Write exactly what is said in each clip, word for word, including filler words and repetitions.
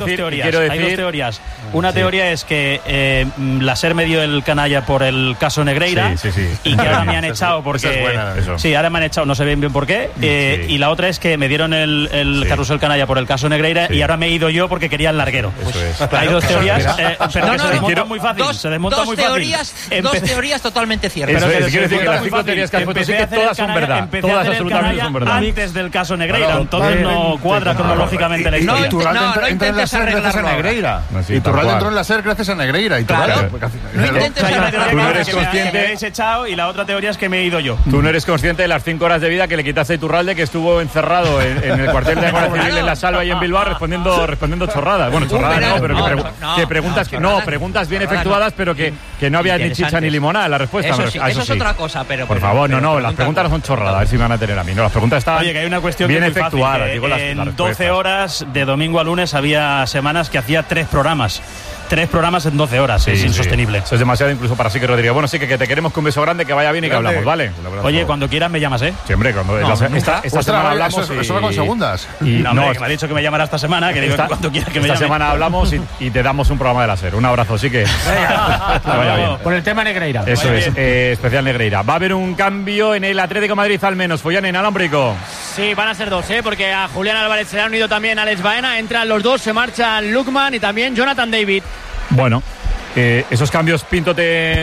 decir, teorías, quiero decir, hay dos teorías. Una sí. teoría es que eh, la SER me dio el canalla por el caso Negreira, sí, sí, sí. y que ahora me han echado porque... Esa es buena, eso. Sí, ahora me han echado, no sé bien bien por qué. Eh, Sí. Y la otra es que me dieron el, el Sí. carrusel canalla por el caso Negreira, Sí. y ahora me he ido yo porque quería el larguero. Eso es. Hay dos teorías, eh, pero No, que no, se no, desmontan quiero- muy fácil. Dos, se desmonta dos muy fácil. teorías, dos Empe- teorías totalmente ciertas. Eso Pero es, que quiero se decir que las desmonta cinco muy teorías que has fácil. puesto sí Empecé que a hacer todas el son canalla- verdad. empecé Todas a hacer el absolutamente canalla son verdad. antes del caso Negreira, Claro, entonces eh, no cuadra cronológicamente la No, historia. Y Iturralde no, entra, no entra en la intentes SER gracias a arreglarlo Negreira. No, sí, Y tal Iturralde cual. entró en la SER gracias a Negreira. Claro. Iturralde, No porque- intentes Hay una arreglarlo. teoría Tú no que eres me- que consciente- me habéis echado, y la otra teoría es que me he ido yo. Tú no eres consciente de las cinco horas de vida que le quitaste a Iturralde, que estuvo encerrado en, en el cuartel de Guardia Civil en La Salva y en Bilbao respondiendo respondiendo chorradas. Bueno, chorradas Uh, pero- no, pero que, no, pregu- no, que preguntas no, que no, chorradas- preguntas bien chorradas no. efectuadas, pero que, que no había ni chicha Interesantes. ni limonada en la respuesta. Eso Me sí, ref- a eso es sí. otra cosa, pero... Por pero- favor, no, pero no, las pregunta- preguntas no son chorradas, a ver si me van a tener a mí. No, las preguntas están Oye, que hay una cuestión bien que es muy efectuadas, fácil, que digo las, en las respuestas. doce horas, de domingo a lunes, había semanas que hacía tres programas. Tres programas en doce horas, Sí, es sí. insostenible. Eso es demasiado incluso para Sique Rodríguez. Bueno, sí que, que te queremos con un beso grande, que vaya bien y que Grande. hablamos, ¿vale? Oye, cuando quieras me llamas, ¿eh? Siempre, cuando No, la- nunca. esta, esta Ostras, semana vaya, hablamos eso, y, eso va con segundas. y No, no, hombre, que me ha dicho que me llamará esta semana, que digo esta, que cuando quiera que me esta llame. semana hablamos y, y te damos un programa de la SER. Un abrazo, sí que, que vaya bien. Por el tema Negreira. Eso Vaya es, bien. eh, especial Negreira. Va a haber un cambio en el Atlético de Madrid al menos. Follán en Alámbrico. Sí, van a ser dos, ¿eh? Porque a Julián Álvarez se le han unido también a Alex Baena. Entran los dos, se marchan Lukman y también Jonathan David. Bueno, eh, esos cambios, Pinto, te...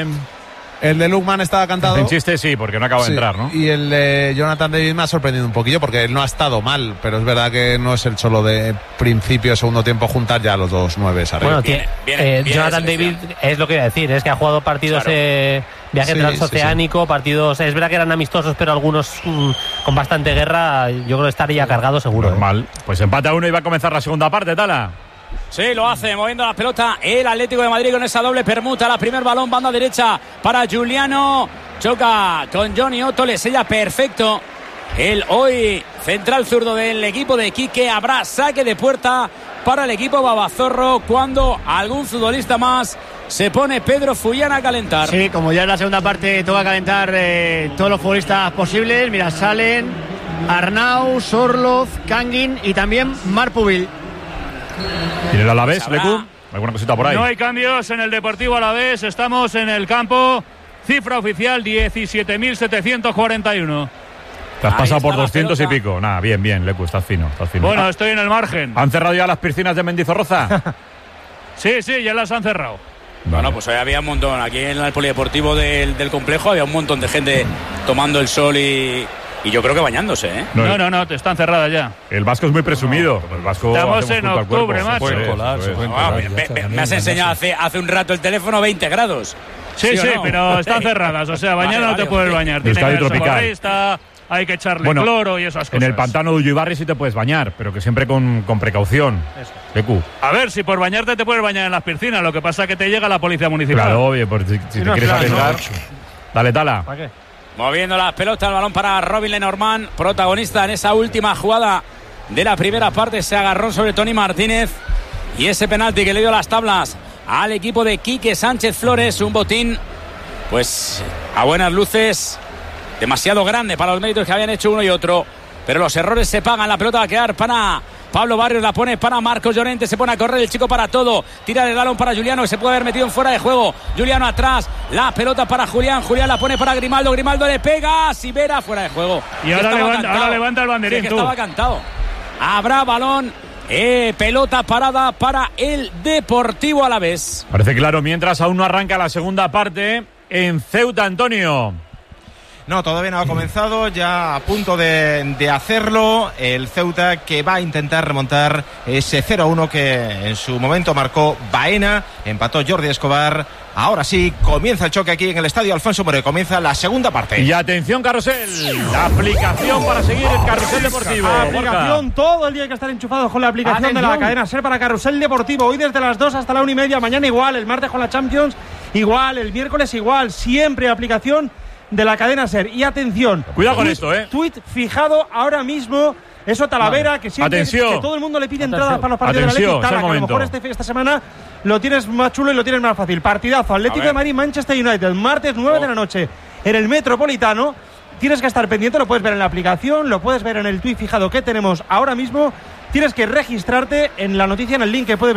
El de Lukman estaba cantado. En chiste sí, porque no acaba Sí, de entrar, ¿no? Y el de Jonathan David me ha sorprendido un poquillo porque él no ha estado mal, pero es verdad que no es el solo de principio, segundo tiempo juntar ya los dos nueves arriba. Bueno, tiene, viene- eh, viene Jonathan de David selección. es lo que iba a decir, es que ha jugado partidos Claro. de viaje Sí, transoceánico, partidos, es verdad que eran amistosos, pero algunos mm, con bastante guerra, yo creo que estaría cargado seguro. ¿eh? Normal. Pues empata uno y va a comenzar la segunda parte, Tala. Sí, lo hace, moviendo la pelota el Atlético de Madrid con esa doble permuta. La primer balón, banda derecha para Juliano. Choca con Johnny Otto, le sella perfecto. El hoy central zurdo del equipo de Quique. Habrá saque de puerta para el equipo Babazorro cuando algún futbolista más se pone Pedro Fullán a calentar. Sí, como ya en la segunda parte toca calentar eh, todos los futbolistas posibles. Mira, salen Arnau, Sorloz, Kangin y también Marpubil. ¿Tiene el Alavés, Sabrá. Lecu? ¿Alguna cosita por ahí? No hay cambios en el Deportivo Alavés, estamos en el campo. Cifra oficial diecisiete mil setecientos cuarenta y uno. Te has Ahí pasado está por la doscientos y pelota. pico. Nada, bien, bien, Lecu, estás fino, estás fino. Bueno, Ah, estoy en el margen. ¿Han cerrado ya las piscinas de Mendizorroza? Sí, sí, ya las han cerrado. Bueno, pues hoy había un montón. Aquí en el polideportivo del, del complejo había un montón de gente tomando el sol y, y yo creo que bañándose, ¿eh? No, No, no, no, te están cerradas ya. El Vasco es muy presumido. El Vasco Estamos hacemos en culto al octubre, cuerpo. macho. Eso es, Pueden colar, eso se es. pueden Ah, me, me- me has enseñado hace, hace un rato el teléfono veinte grados. Sí, ¿Sí o sí, no? pero están cerradas. O sea, Vale, mañana no vale, te puedes ok. bañar. Euskadi Tiene que haber tropical. socorrista, hay que echarle Bueno, cloro y esas cosas. En el pantano de Ullibarri sí te puedes bañar, pero que siempre con, con precaución. Lecu. A ver, si por bañarte te puedes bañar en las piscinas, lo que pasa es que te llega la policía municipal. Claro, oye, por si, si te no, quieres claro, arriesgar. Dale, Tala. Moviendo las pelotas, el balón para Robin Lenormand, protagonista en esa última jugada de la primera parte. Se agarró sobre Tony Martínez y ese penalti que le dio las tablas al equipo de Quique Sánchez Flores. Un botín, pues a buenas luces, demasiado grande para los méritos que habían hecho uno y otro. Pero los errores se pagan. La pelota va a quedar para Pablo Barrios, la pone para Marcos Llorente, se pone a correr el chico para todo, tira el balón para Juliano, que se puede haber metido en fuera de juego. Juliano atrás, la pelota para Julián, Julián la pone para Grimaldo, Grimaldo le pega, Sivera fuera de juego. Y ahora estaba levanta- ahora levanta el banderín, Sí, que tú. estaba cantado. Habrá balón, eh, pelota parada para el Deportivo Alavés. Parece claro, mientras aún no arranca la segunda parte en Ceuta, Antonio. No, todavía no ha comenzado, ya a punto de, de hacerlo el Ceuta, que va a intentar remontar ese cero a uno que en su momento marcó Baena, empató Jordi Escobar. Ahora sí, comienza el choque aquí en el estadio Alfonso Moreno, comienza la segunda parte. Y atención, Carrusel, la aplicación para seguir el Carrusel Deportivo. Aplicación, todo el día hay que estar enchufados con la aplicación Atención. de la cadena SER para Carrusel Deportivo. Hoy desde las dos hasta la una y media, mañana igual, el martes con la Champions igual, el miércoles igual, siempre aplicación de la cadena SER. Y atención, Cuidado con tuit- esto, ¿eh? Tuit fijado ahora mismo. Eso Talavera, que siempre Atención. que todo el mundo le pide Atención. entradas para los partidos Atención, del Atlético. es el Tala, que a lo momento. mejor este, esta semana lo tienes más chulo y lo tienes más fácil. Partidazo, Atlético de Madrid, Manchester United, martes nueve de la noche en el Metropolitano. Tienes que estar pendiente, lo puedes ver en la aplicación, lo puedes ver en el tuit fijado que tenemos ahora mismo. Tienes que registrarte en la noticia, en el link que puedes ver